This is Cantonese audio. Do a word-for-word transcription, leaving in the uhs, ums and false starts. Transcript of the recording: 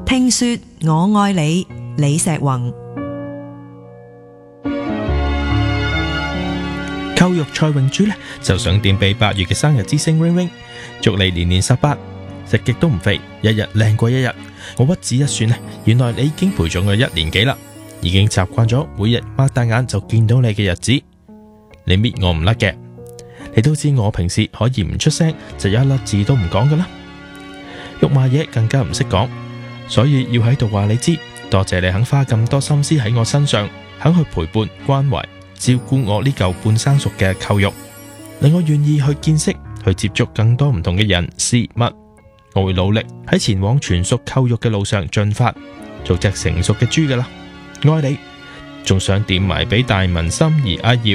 聽說我愛你，李石宏。 扣肉蔡永珠呢，就想點俾八月嘅生日之星 Ring Ring，祝你年年十八，食極都唔肥，一日靚過一日。我屈指一算呢，原來你已經陪咗我一年幾啦，已經習慣咗每日擘大眼就見到你嘅日子。你搣我唔甩嘅，你都知我平時可以唔出聲就一粒字都唔講噶啦，肉麻嘢更加唔識講，所以要喺度話你知，多謝你肯花咁多心思喺我身上，肯去陪伴關懷照顧我呢嚿半生熟嘅扣肉，令我願意去見識去接觸更多唔同嘅人事物。我會努力喺前往全熟扣肉嘅路上進發，做隻成熟嘅豬噶啦。愛你，仲想點埋俾大文心怡阿耀